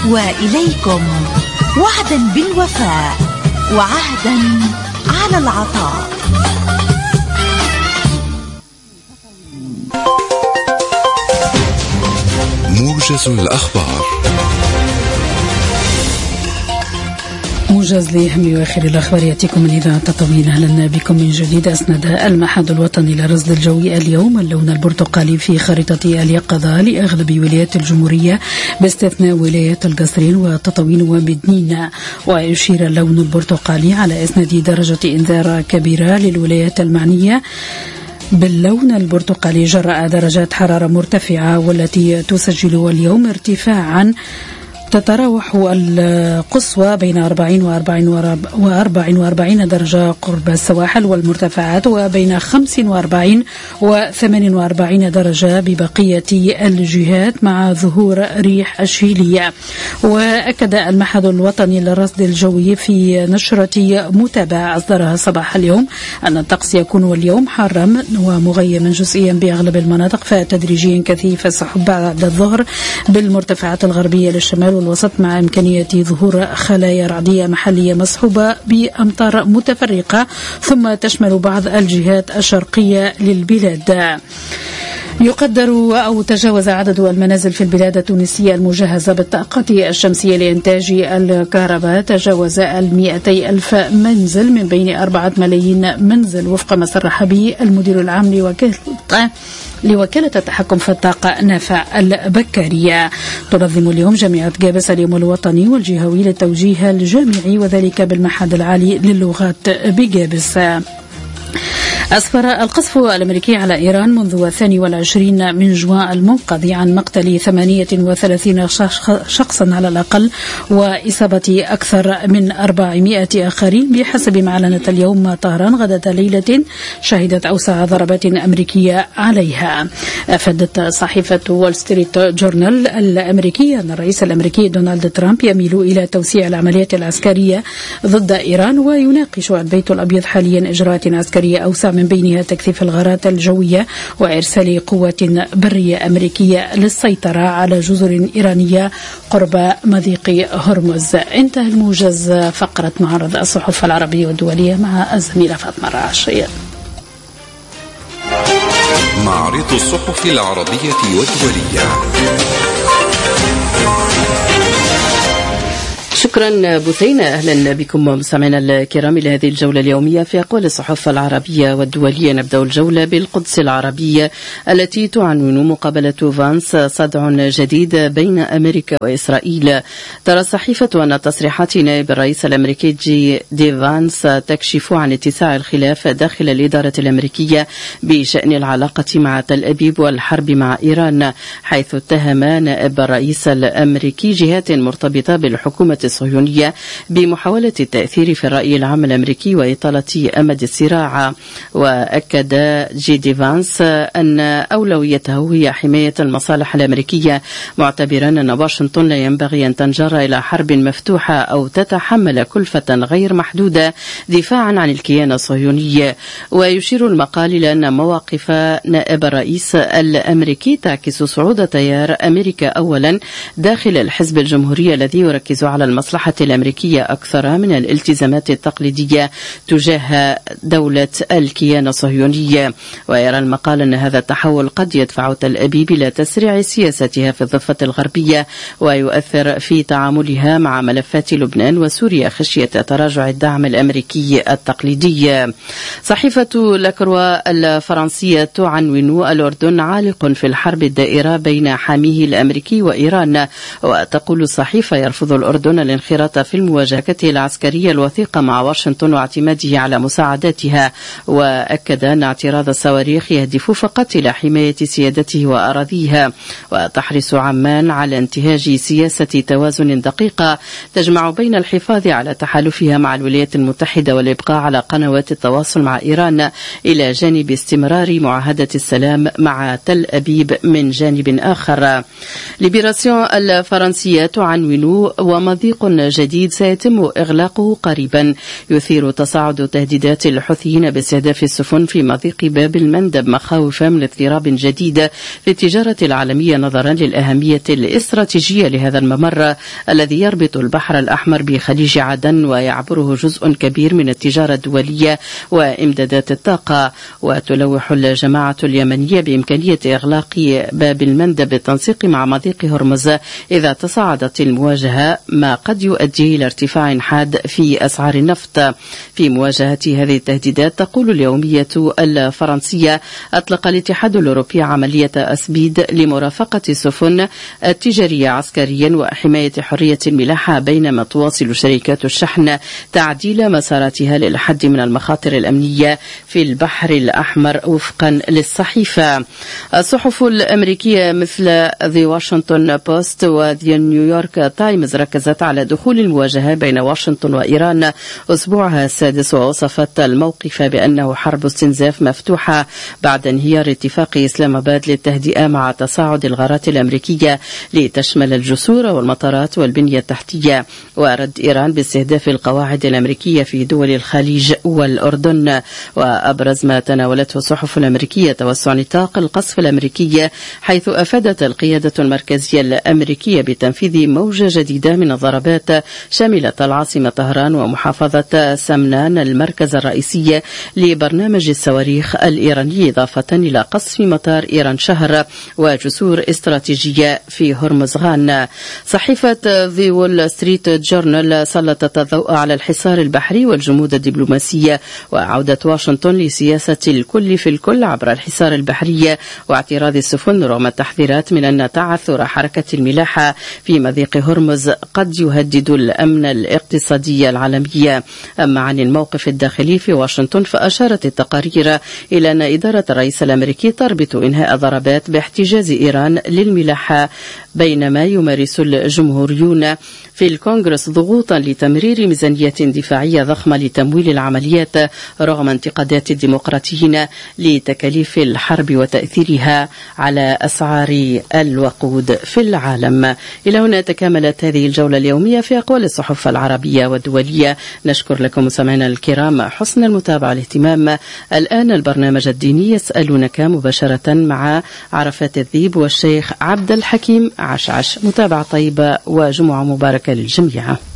وإليكم وعدا بالوفاء وعهدا على العطاء. موجز الأخبار. موجز لأهم وآخر الأخبار يأتيكم من إذاعة تطوين. أهلا بكم من جديد. أسند المعهد الوطني للرصد الجوي اليوم اللون البرتقالي في خارطة اليقظة لأغلب ولايات الجمهورية باستثناء ولايات القصرين وتطوين ومدنين، ويشير اللون البرتقالي على إسناد درجة إنذار كبيرة للولايات المعنية باللون البرتقالي جراء درجات حرارة مرتفعة، والتي تسجل اليوم ارتفاعا تتراوح القصوى بين 40 و44 درجة قرب السواحل والمرتفعات، وبين 45 و48 درجة ببقية الجهات مع ظهور ريح الشيلية. وأكد المعهد الوطني للرصد الجوي في نشرة متابعة أصدرها صباح اليوم أن الطقس يكون اليوم حارا ومغيما جزئيا بأغلب المناطق، فتدريجيا كثيف السحب بعد الظهر بالمرتفعات الغربية للشمال والوسط، مع إمكانية ظهور خلايا رعدية محلية مصحوبة بأمطار متفرقة ثم تشمل بعض الجهات الشرقية للبلاد. يقدر أو تجاوز عدد المنازل في البلاد التونسية المجهزة بالطاقة الشمسية لإنتاج الكهرباء تجاوز 200,000 منزل من بين 4 ملايين منزل، وفق ما صرح به المدير العام لوكالة التحكم في الطاقة نافع البكرية. تنظم اليوم جامعة قابس اليوم الوطني والجهوي للتوجيه الجامعي، وذلك بالمعهد العالي للغات بقابس. أسفر القصف الأمريكي على إيران منذ 22 من جوان المنقضي عن مقتل 38 شخصا على الأقل وإصابة أكثر من 400 آخرين، بحسب ما أعلنت اليوم طهران غداة ليلة شهدت أوسع ضربات أمريكية عليها. أفادت صحيفة وول ستريت جورنال الأمريكية أن الرئيس الأمريكي دونالد ترامب يميل إلى توسيع العمليات العسكرية ضد إيران، ويناقش البيت الأبيض حاليا إجراءات عسكرية أوسع من بينها تكثيف الغارات الجوية وإرسال قوات برية أمريكية للسيطرة على جزر إيرانية قرب مضيق هرمز. انتهى الموجز. فقرة معرض الصحف العربية والدولية مع الزميلة فاطمة الرعاشية. معرض الصحف العربية والدولية. شكرا بثينة. أهلا بكم مستمعينا الكرام إلى هذه الجولة اليومية في أقوال الصحف العربية والدولية. نبدأ الجولة بالقدس العربية التي تعنون مقابلة فانس صدع جديد بين أمريكا وإسرائيل. ترى الصحيفة أن تصريحات نائب الرئيس الأمريكي دي فانس تكشف عن اتساع الخلاف داخل الإدارة الأمريكية بشأن العلاقة مع تل أبيب والحرب مع إيران، حيث اتهم نائب الرئيس الأمريكي جهات مرتبطة بالحكومة الصهيونية بمحاولة التأثير في الرأي العام الأمريكي وإطالة أمد الصراع. وأكد دي فانس أن أولويته هي حماية المصالح الأمريكية، معتبرا أن واشنطن لا ينبغي أن تنجر إلى حرب مفتوحة أو تتحمل كلفة غير محدودة دفاعا عن الكيان الصهيوني. ويشير المقال إلى أن مواقف نائب الرئيس الأمريكي تعكس صعود تيار أمريكا أولا داخل الحزب الجمهوري الذي يركز على المصلحة الأمريكية أكثر من الالتزامات التقليدية تجاه دولة الكيان الصهيوني. ويرى المقال أن هذا التحول قد يدفع تل أبيب إلى تسريع سياستها في الضفة الغربية ويؤثر في تعاملها مع ملفات لبنان وسوريا خشية تراجع الدعم الأمريكي التقليدي. صحيفة لاكروا الفرنسية تعنون الأردن عالق في الحرب الدائرة بين حاميه الأمريكي وإيران. وتقول الصحيفة يرفض الأردن الانخراط في المواجهة العسكرية الوثيقة مع واشنطن واعتماده على مساعداتها. وأكد أن اعتراض الصواريخ يهدف فقط إلى حماية سيادته وأراضيها، وتحرص عمان على انتهاج سياسة توازن دقيقة تجمع بين الحفاظ على تحالفها مع الولايات المتحدة والإبقاء على قنوات التواصل مع إيران إلى جانب استمرار معاهدة السلام مع تل أبيب من جانب آخر. ليبراسيون الفرنسية تعنون ومضيق جديد سيتم إغلاقه قريبا يثير تصاعد تهديدات الحوثيين باستهداف السفن في مضيق باب المندب مخاوف من اضطراب جديد في التجارة العالمية نظرا للأهمية الاستراتيجية لهذا الممر الذي يربط البحر الأحمر بخليج عدن ويعبره جزء كبير من التجارة الدولية وإمدادات الطاقة. وتلوح الجماعة اليمنية بإمكانية إغلاق باب المندب بالتنسيق مع مضيق هرمز إذا تصاعدت المواجهة، ما قد يؤدي إلى ارتفاع حاد في أسعار النفط. في مواجهة هذه التهديدات تقول اليومية الفرنسية أطلق الاتحاد الأوروبي عملية أسبيد لمرافقة السفن التجارية عسكريا وحماية حرية الملاحة، بينما تواصل شركات الشحن تعديل مساراتها للحد من المخاطر الأمنية في البحر الأحمر وفقا للصحيفة. الصحف الأمريكية مثل The Washington Post و The New York Times ركزت على دخول المواجهة بين واشنطن وإيران أسبوعها السادس، ووصفت الموقف بأنه حرب استنزاف مفتوحة بعد انهيار اتفاق إسلام آباد للتهدئة مع تصاعد الغارات الأمريكية لتشمل الجسور والمطارات والبنية التحتية، ورد إيران باستهداف القواعد الأمريكية في دول الخليج والأردن. وأبرز ما تناولته الصحف الأمريكية توسع نطاق القصف الأمريكي، حيث أفادت القيادة المركزية الأمريكية بتنفيذ موجة جديدة من الضربات شملت العاصمة طهران ومحافظة سمنان المركز الرئيسي لبرنامج الصواريخ الإيراني، إضافة إلى قصف مطار إيران شهر وجسور استراتيجية في هرمزغان. صحيفة The Wall Street Journal سلطت الضوء على الحصار البحري والجمود الدبلوماسي وعودة واشنطن لسياسة الكل في الكل عبر الحصار البحري واعتراض السفن، رغم التحذيرات من أن تعثر حركة الملاحة في مضيق هرمز قد يهدد الأمن الاقتصادي العالمي. أما عن الموقف الداخلي في واشنطن، فأشارت التقارير إلى أن إدارة الرئيس الأمريكي تربط إنهاء ضربات باحتجاز إيران للملاحة، بينما يمارس الجمهوريون في الكونغرس ضغوطا لتمرير ميزانية دفاعية ضخمة لتمويل العمليات رغم انتقادات الديمقراطيين لتكاليف الحرب وتأثيرها على أسعار الوقود في العالم. إلى هنا تكاملت هذه الجولة اليومية في أقوال الصحف العربية والدولية. نشكر لكم مستمعينا الكرام حسن المتابعة والاهتمام. الآن البرنامج الديني يسألونك مباشرة مع عرفات الذيب والشيخ عبد الحكيم عشعش. متابعة طيبة وجمعة مباركة للجميع.